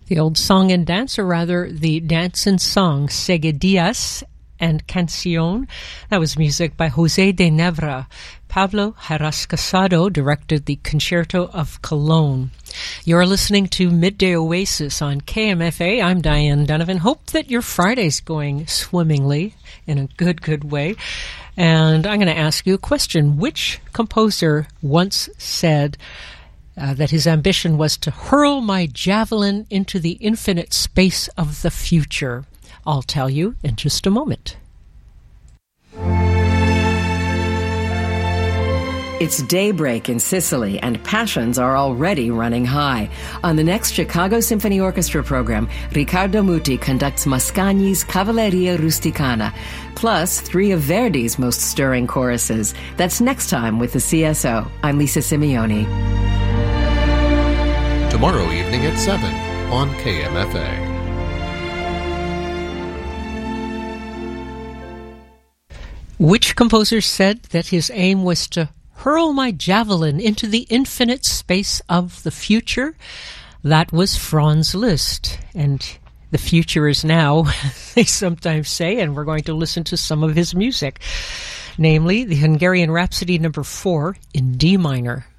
The old song and dance, or rather the dance and song, Seguidillas and Canción. That was music by José de Nebra. Pablo Haras Casado directed the Concerto of Cologne. You're listening to Midday Oasis on KMFA. I'm Diane Donovan. Hope that your Friday's going swimmingly in a good way. And I'm going to ask you a question. Which composer once said that his ambition was to hurl my javelin into the infinite space of the future? I'll tell you in just a moment. It's daybreak in Sicily, and passions are already running high. On the next Chicago Symphony Orchestra program, Riccardo Muti conducts Mascagni's Cavalleria Rusticana, plus 3 of Verdi's most stirring choruses. That's next time with the CSO. I'm Lisa Simeoni. Tomorrow evening at 7 on KMFA. Which composer said that his aim was to hurl my javelin into the infinite space of the future? That was Franz Liszt. And the future is now, they sometimes say, and we're going to listen to some of his music. Namely, the Hungarian Rhapsody No. 4 in D minor.